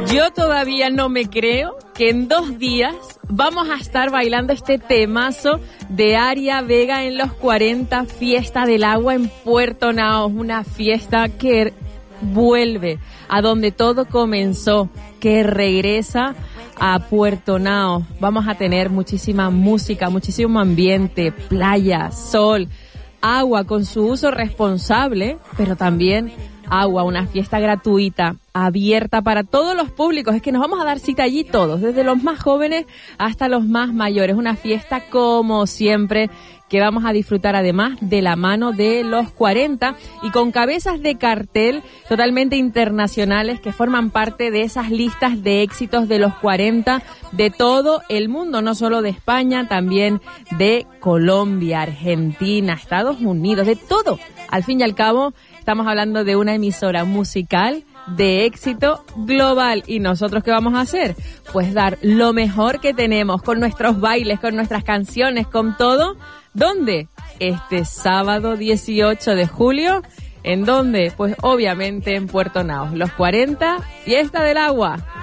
Yo todavía no me creo que en 2 días vamos a estar bailando este temazo de Aria Vega en los 40, Fiesta del Agua en Puerto Naos, una fiesta que vuelve a donde todo comenzó, que regresa a Puerto Naos. Vamos a tener muchísima música, muchísimo ambiente, playa, sol, agua con su uso responsable, pero también agua, una fiesta gratuita, abierta para todos los públicos. Es que nos vamos a dar cita allí todos, desde los más jóvenes hasta los más mayores. Una fiesta como siempre que vamos a disfrutar además de la mano de los 40 y con cabezas de cartel totalmente internacionales que forman parte de esas listas de éxitos de los 40 de todo el mundo, no solo de España, también de Colombia, Argentina, Estados Unidos, de todo. Al fin y al cabo, estamos hablando de una emisora musical de éxito global. ¿Y nosotros qué vamos a hacer? Pues dar lo mejor que tenemos con nuestros bailes, con nuestras canciones, con todo. ¿Dónde? Este sábado 18 de julio. ¿En dónde? Pues obviamente en Puerto Naos. Los 40, Fiesta del Agua.